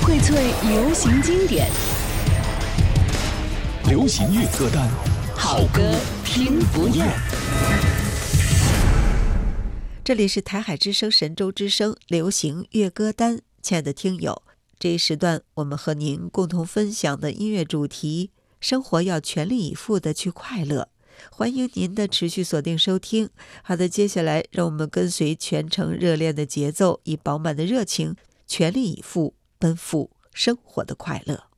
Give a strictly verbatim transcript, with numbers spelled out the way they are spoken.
荟萃流行经典， 流行乐歌单， 好歌听不厌。 这里是台海之声神州之声流行乐歌单，亲爱的听友，这一时段我们和您共同分享的音乐主题，生活要全力以赴的去快乐。欢迎您的持续锁定收听。好的，接下来让我们跟随全程热恋的节奏，以饱满的热情，全力以赴奔赴生活的快乐。